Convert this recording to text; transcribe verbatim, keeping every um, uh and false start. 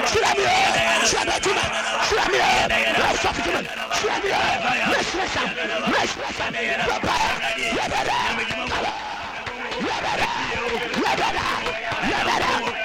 Shramia, Shrabatuma, Shramia, Rasafituma, Shramia, Mesrasa, Mesrasa, Rabara, Rabara, Rabara, Rabara, Rabara,